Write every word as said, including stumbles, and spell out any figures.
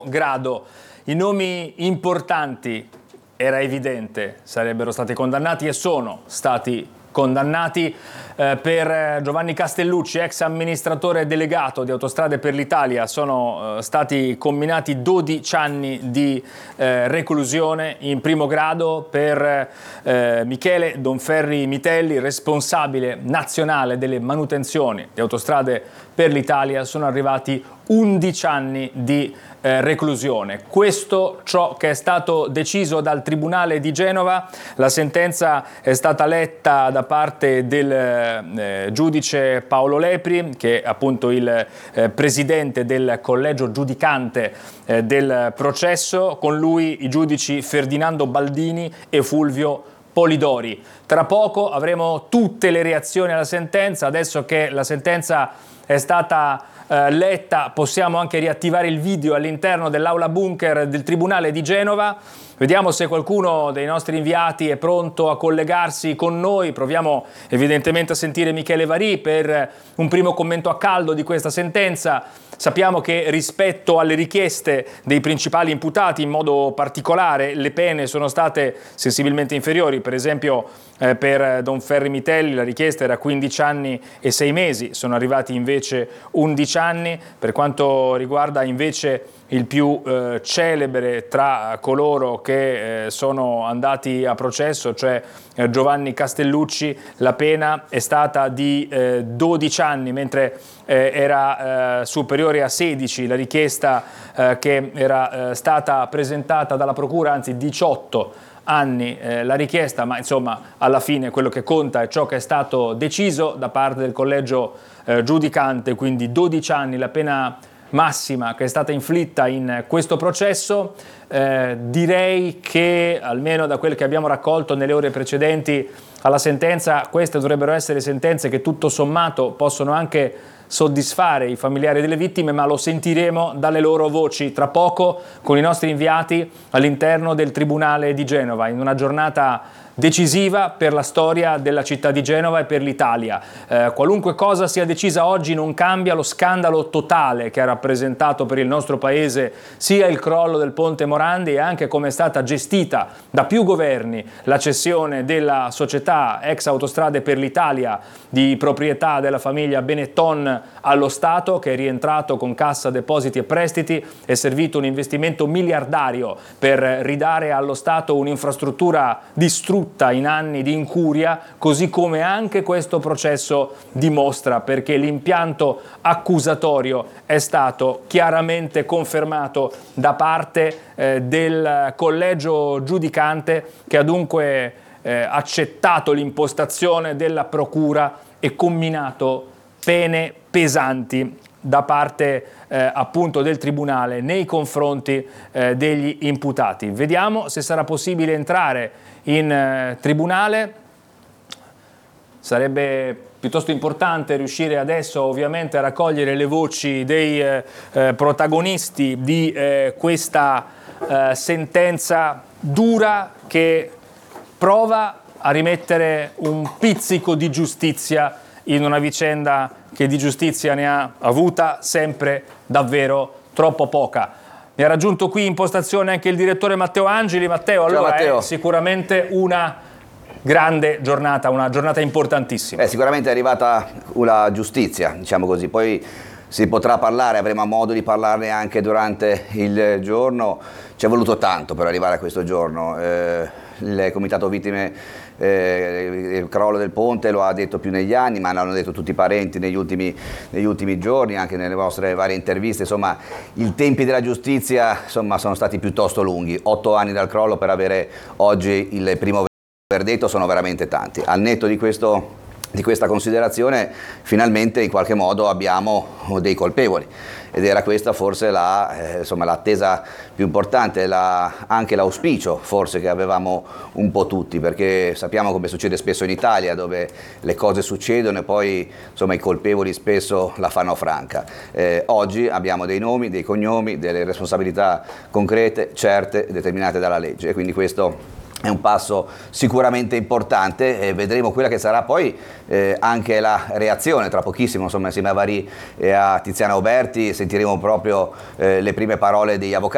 grado. I nomi importanti, era evidente, sarebbero stati condannati e sono stati condannati. Eh, per Giovanni Castellucci, ex amministratore delegato di Autostrade per l'Italia, sono eh, stati comminati dodici anni di eh, reclusione in primo grado. Per eh, Michele Donferri Mitelli, responsabile nazionale delle manutenzioni di Autostrade per l'Italia, sono arrivati undici anni di eh, reclusione. Questo ciò che è stato deciso dal Tribunale di Genova. La sentenza è stata letta da parte del eh, giudice Paolo Lepri, che è appunto il eh, presidente del collegio giudicante eh, del processo, con lui i giudici Ferdinando Baldini e Fulvio Polidori. Tra poco avremo tutte le reazioni alla sentenza. Adesso che la sentenza è stata eh, letta, possiamo anche riattivare il video all'interno dell'aula bunker del Tribunale di Genova. Vediamo se qualcuno dei nostri inviati è pronto a collegarsi con noi. Proviamo evidentemente a sentire Michele Varì per un primo commento a caldo di questa sentenza. Sappiamo che rispetto alle richieste dei principali imputati, in modo particolare, le pene sono state sensibilmente inferiori. Per esempio eh, per Donferri Mitelli la richiesta era quindici anni e sei mesi, sono arrivati invece undici anni. Per quanto riguarda invece il più eh, celebre tra coloro che eh, sono andati a processo, cioè eh, Giovanni Castellucci, la pena è stata di eh, dodici anni, mentre eh, era eh, superiore a sedici la richiesta eh, che era eh, stata presentata dalla procura, anzi diciotto anni eh, la richiesta, ma insomma alla fine quello che conta è ciò che è stato deciso da parte del collegio eh, giudicante, quindi dodici anni la pena massima che è stata inflitta in questo processo. Eh, direi che, almeno da quel che abbiamo raccolto nelle ore precedenti alla sentenza, queste dovrebbero essere sentenze che tutto sommato possono anche soddisfare i familiari delle vittime, ma lo sentiremo dalle loro voci tra poco con i nostri inviati all'interno del Tribunale di Genova, in una giornata decisiva per la storia della città di Genova e per l'Italia. Eh, qualunque cosa sia decisa oggi non cambia lo scandalo totale che ha rappresentato per il nostro paese sia il crollo del ponte Morandi e anche come è stata gestita da più governi la cessione della società ex Autostrade per l'Italia di proprietà della famiglia Benetton allo Stato, che è rientrato con Cassa Depositi e Prestiti. È servito un investimento miliardario per ridare allo Stato un'infrastruttura distrutta in anni di incuria, così come anche questo processo dimostra, perché l'impianto accusatorio è stato chiaramente confermato da parte eh, del collegio giudicante, che ha dunque eh, accettato l'impostazione della procura e comminato pene pesanti da parte eh, appunto del Tribunale nei confronti eh, degli imputati. Vediamo se sarà possibile entrare in eh, Tribunale. Sarebbe piuttosto importante riuscire adesso ovviamente a raccogliere le voci dei eh, eh, protagonisti di eh, questa eh, sentenza dura, che prova a rimettere un pizzico di giustizia in una vicenda che di giustizia ne ha avuta sempre davvero troppo poca. Mi ha raggiunto qui in postazione anche il direttore Matteo Angeli. Matteo, allora Ciao, Matteo. È sicuramente una grande giornata, una giornata importantissima. Eh, sicuramente è arrivata la giustizia, diciamo così, poi si potrà parlare, avremo modo di parlarne anche durante il giorno. Ci è voluto tanto per arrivare a questo giorno. Eh, il Comitato Vittime eh, il crollo del ponte lo ha detto più negli anni, ma l'hanno detto tutti i parenti negli ultimi, negli ultimi giorni, anche nelle vostre varie interviste. Insomma, i tempi della giustizia insomma, sono stati piuttosto lunghi. Otto anni dal crollo per avere oggi il primo verdetto sono veramente tanti. Al netto di questo di questa considerazione, finalmente in qualche modo abbiamo dei colpevoli, ed era questa forse la, eh, insomma, l'attesa più importante, la, anche l'auspicio forse che avevamo un po' tutti, perché sappiamo come succede spesso in Italia, dove le cose succedono e poi insomma, i colpevoli spesso la fanno franca. Eh, oggi abbiamo dei nomi, dei cognomi, delle responsabilità concrete, certe, determinate dalla legge, e quindi questo è un passo sicuramente importante, e vedremo quella che sarà poi eh, anche la reazione tra pochissimo, insomma, insieme a Varì e a Tiziana Oberti sentiremo proprio eh, le prime parole degli avvocati.